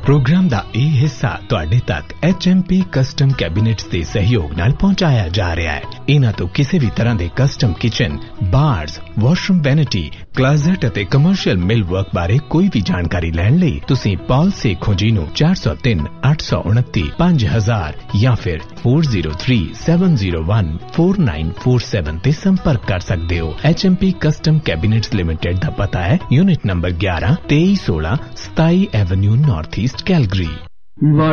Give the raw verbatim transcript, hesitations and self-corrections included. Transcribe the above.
Programme दा ਇਹ ਹਿੱਸਾ ਤੁਹਾਡੇ ਤੱਕ H M P ਕਸਟਮ ਕੈਬਿਨੇਟਸ ਦੇ ਸਹਿਯੋਗ ਨਾਲ ਪਹੁੰਚਾਇਆ ਜਾ ਰਿਹਾ ਹੈ। ਇਹਨਾਂ ਤੋਂ ਕਿਸੇ ਵੀ ਤਰ੍ਹਾਂ ਦੇ ਕਸਟਮ ਕਿਚਨ, ਬਾਰਸ, ਵਾਸ਼ਰੂਮ ਵੈਨਿਟੀ, ਕਲਾਜ਼ਟ ਅਤੇ ਕਮਰਸ਼ੀਅਲ ਮਿਲ ਵਰਕ ਬਾਰੇ ਕੋਈ ਵੀ ਜਾਣਕਾਰੀ ਲੈਣ ਲਈ ਤੁਸੀਂ ਪਾਲ ਸੇਖੋਂ ਜੀ ਨੂੰ ਚਾਰ ਸੌ ਤਿੰਨ ਅੱਠ ਸੌ ਉਨੱਤੀ ਪੰਜ ਹਜ਼ਾਰ ਜਾਂ ਫਿਰ ਚਾਰ ਜ਼ੀਰੋ ਤਿੰਨ ਸੱਤ ਜ਼ੀਰੋ ਇੱਕ ਚਾਰ ਨੌ ਚਾਰ ਸੱਤ ਤੇ ਸੰਪਰਕ ਕਰ ਸਕਦੇ ਹੋ। H M P custom ਕੈਬਿਨੇਟਸ limited ਦਾ ਪਤਾ ਹੈ ਯੂਨਿਟ ਨੰਬਰ ਗਿਆਰਾਂ ਤੇਈ ਸੋਲਾਂ ਸਤਾਈ ਐਵਨਿਊ ਨਾਰਥ ਈਸਟ ਕੈਲਗਰੀ।